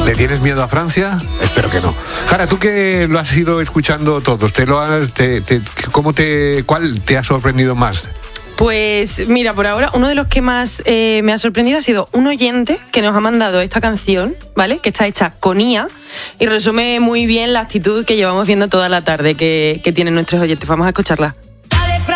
¿Le tienes miedo a Francia? Espero que no. Jara, tú que lo has ido escuchando todos, ¿cuál te ha sorprendido más? Pues mira, por ahora uno de los que más me ha sorprendido ha sido un oyente que nos ha mandado esta canción, ¿vale? Que está hecha con IA y resume muy bien la actitud que llevamos viendo toda la tarde que tienen nuestros oyentes. Vamos a escucharla.